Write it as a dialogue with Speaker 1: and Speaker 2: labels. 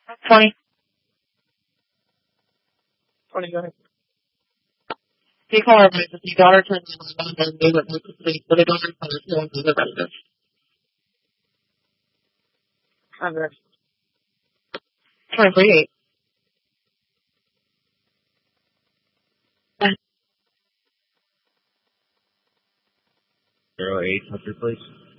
Speaker 1: 20. 20, go ahead. He called our emergency. Daughter turned around and they went to sleep, but the daughter told us no, the resident. Address. 23-8.
Speaker 2: 0800, please.